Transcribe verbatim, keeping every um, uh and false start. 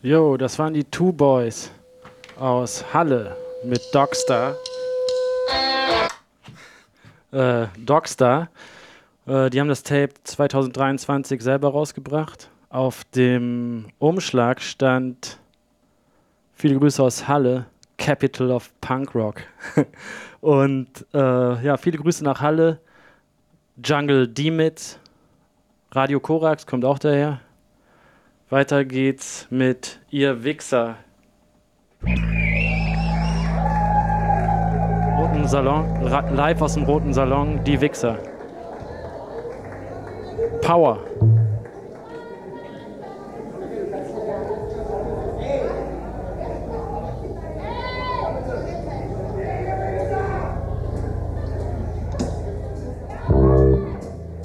Jo, das waren die Two Boys aus Halle mit Dogstar. Äh, Dogstar. Äh, die haben das Tape zwanzig dreiundzwanzig selber rausgebracht. Auf dem Umschlag stand viele Grüße aus Halle, Capital of Punk Rock. Und äh, ja, viele Grüße nach Halle. Jungle D-Mit, Radio Korax kommt auch daher. Weiter geht's mit Ihr Wichser. Roten Salon, ra- live aus dem Roten Salon, Die Wichser. Power.